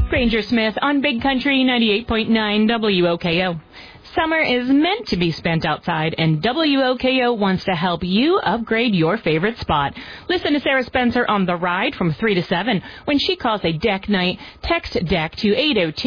Granger Smith on Big Country 98.9 WOKO. Summer is meant to be spent outside, and WOKO wants to help you upgrade your favorite spot. Listen to Sarah Spencer on The Ride from 3 to 7. When she calls a deck night, text DECK to 802.